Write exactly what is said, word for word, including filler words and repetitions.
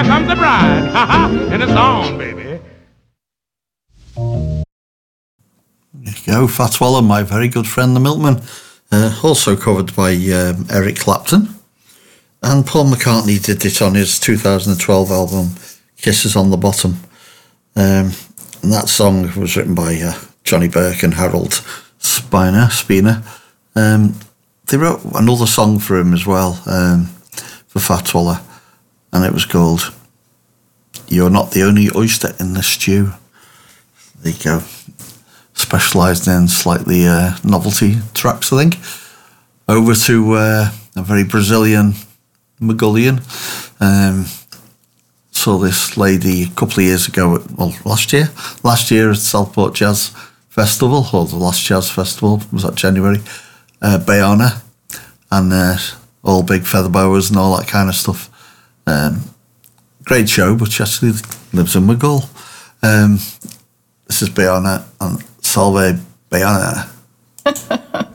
Here comes the bride. Ha ha. And it's on, baby. There you go, Fats Waller, My Very Good Friend the Milkman. Uh, also covered by um, Eric Clapton. And Paul McCartney did it on his two thousand twelve album, Kisses on the Bottom. Um, and that song was written by uh, Johnny Burke and Harold Spiner. Spiner. Um, they wrote another song for him as well, um, for Fats Waller, and it was called You're Not the Only Oyster in the Stew. There you go. Specialised in slightly uh, novelty tracks, I think. Over to uh, a very Brazilian Mongolian. Um, saw this lady a couple of years ago, at, well, last year, last year at Southport Jazz Festival, or the last Jazz Festival, was that January? Uh, Bayana, and uh, all big feather boas and all that kind of stuff. Um, great show, but she actually lives in Maghull. Um, this is Bayana and Salve Bayana.